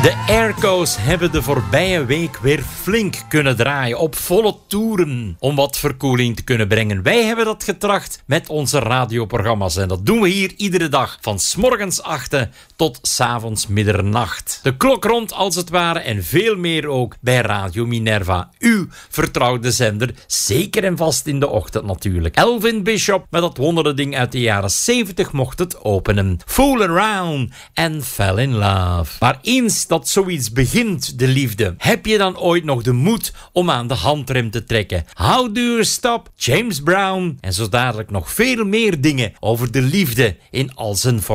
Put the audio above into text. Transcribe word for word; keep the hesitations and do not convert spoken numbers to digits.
De airco's hebben de voorbije week weer flink kunnen draaien op volle toeren om wat verkoeling te kunnen brengen. Wij hebben dat getracht met onze radioprogramma's en dat doen we hier iedere dag van 's morgens achten tot 's avonds middernacht. De klok rond als het ware en veel meer ook bij Radio Minerva. Uw vertrouwde zender, zeker en vast in de ochtend natuurlijk. Elvin Bishop met dat wonderding uit de jaren zeventig mocht het openen. Fool Around and Fell in Love. Maar eens dat zoiets begint, de liefde, heb je dan ooit nog de moed om aan de handrem te trekken? How do you stop? James Brown en zo dadelijk nog veel meer dingen over de liefde in al zijn vorm.